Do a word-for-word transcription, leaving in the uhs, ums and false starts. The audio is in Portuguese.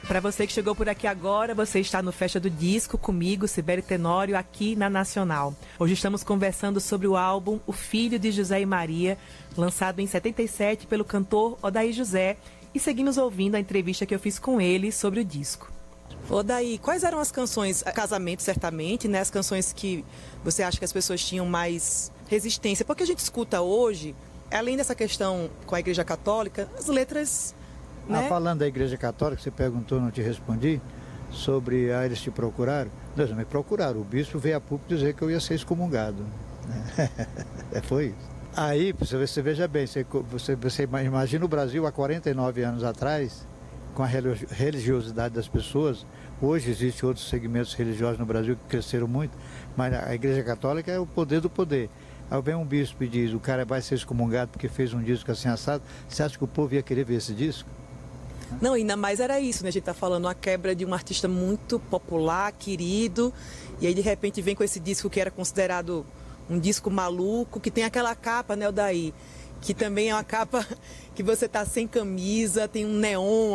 Para você que chegou por aqui agora, você está no Festa do Disco comigo, Sibeli Tenório, aqui na Nacional. Hoje estamos conversando sobre o álbum O Filho de José e Maria, lançado em setenta e sete pelo cantor Odair José, e seguimos ouvindo a entrevista que eu fiz com ele sobre o disco. Odair, quais eram as canções, casamento certamente, né? As canções que você acha que as pessoas tinham mais resistência? Porque a gente escuta hoje, além dessa questão com a Igreja Católica, as letras... Né? Ah, falando da Igreja Católica, você perguntou, não te respondi, sobre ah, eles te procuraram. Não, eles me procuraram. O bispo veio a público dizer que eu ia ser excomungado. É, foi isso. Aí, você, você veja bem, você, você, você imagina o Brasil há quarenta e nove anos atrás, com a religiosidade das pessoas. Hoje existem outros segmentos religiosos no Brasil que cresceram muito, mas a Igreja Católica é o poder do poder. Aí vem um bispo e diz, o cara vai ser excomungado porque fez um disco assim assado. Você acha que o povo ia querer ver esse disco? Não, ainda mais era isso, né? A gente tá falando a quebra de um artista muito popular, querido, e aí de repente vem com esse disco que era considerado um disco maluco, que tem aquela capa, né, Odair? Que também é uma capa que você tá sem camisa, tem um neon,